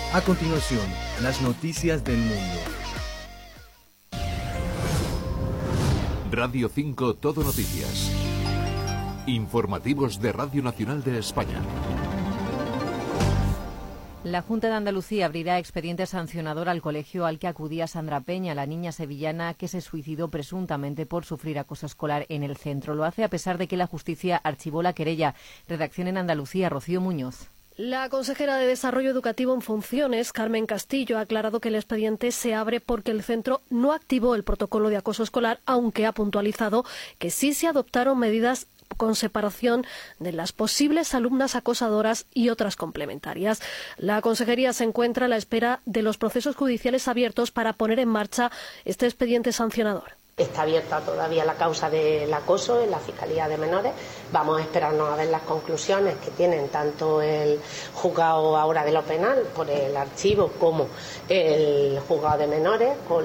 A continuación, las noticias del mundo. Radio 5 Todo Noticias. Informativos de Radio Nacional de España. La Junta de Andalucía abrirá expediente sancionador al colegio al que acudía Sandra Peña, la niña sevillana que se suicidó presuntamente por sufrir acoso escolar en el centro. Lo hace a pesar de que la justicia archivó la querella. Redacción en Andalucía, Rocío Muñoz. La consejera de Desarrollo Educativo en funciones, Carmen Castillo, ha aclarado que el expediente se abre porque el centro no activó el protocolo de acoso escolar, aunque ha puntualizado que sí se adoptaron medidas con separación de las posibles alumnas acosadoras y otras complementarias. La consejería se encuentra a la espera de los procesos judiciales abiertos para poner en marcha este expediente sancionador. Está abierta todavía la causa del acoso en la Fiscalía de Menores. Vamos a esperarnos a ver las conclusiones que tienen tanto el juzgado ahora de lo penal por el archivo como el juzgado de menores con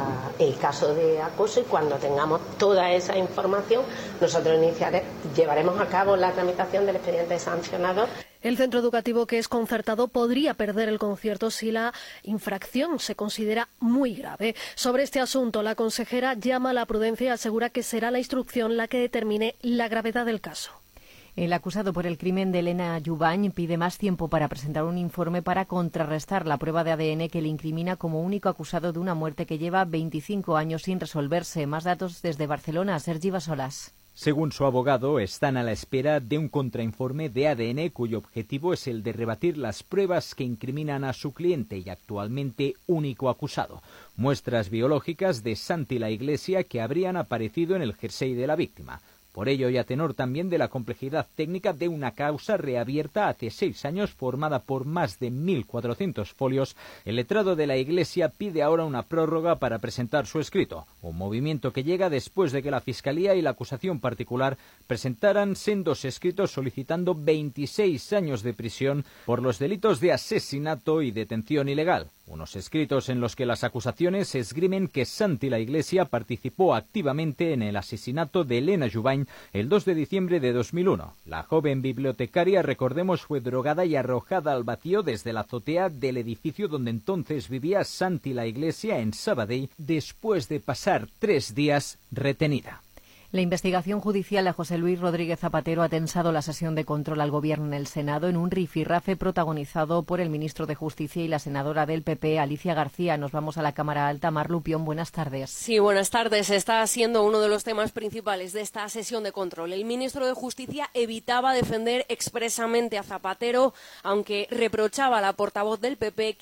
el caso de acoso, y cuando tengamos toda esa información nosotros llevaremos a cabo la tramitación del expediente sancionador. El centro educativo, que es concertado, podría perder el concierto si la infracción se considera muy grave. Sobre este asunto, la consejera llama a la prudencia y asegura que será la instrucción la que determine la gravedad del caso. El acusado por el crimen de Elena Jubany pide más tiempo para presentar un informe para contrarrestar la prueba de ADN que le incrimina como único acusado de una muerte que lleva 25 años sin resolverse. Más datos desde Barcelona, Sergi Basolas. Según su abogado, están a la espera de un contrainforme de ADN cuyo objetivo es el de rebatir las pruebas que incriminan a su cliente y actualmente único acusado. Muestras biológicas de Santi la Iglesia que habrían aparecido en el jersey de la víctima. Por ello, y a tenor también de la complejidad técnica de una causa reabierta hace 6 años formada por más de 1.400 folios, el letrado de la Iglesia pide ahora una prórroga para presentar su escrito, un movimiento que llega después de que la Fiscalía y la acusación particular presentaran sendos escritos solicitando 26 años de prisión por los delitos de asesinato y detención ilegal. Unos escritos en los que las acusaciones esgrimen que Santi la Iglesia participó activamente en el asesinato de Elena Jubany el 2 de diciembre de 2001. La joven bibliotecaria, recordemos, fue drogada y arrojada al vacío desde la azotea del edificio donde entonces vivía Santi la Iglesia en Sabadell, después de pasar 3 días retenida. La investigación judicial de José Luis Rodríguez Zapatero ha tensado la sesión de control al Gobierno en el Senado en un rifirrafe protagonizado por el ministro de Justicia y la senadora del PP, Alicia García. Nos vamos a la Cámara Alta. Mar Lupión, buenas tardes. Sí, buenas tardes. Está siendo uno de los temas principales de esta sesión de control. El ministro de Justicia evitaba defender expresamente a Zapatero, aunque reprochaba a la portavoz del PP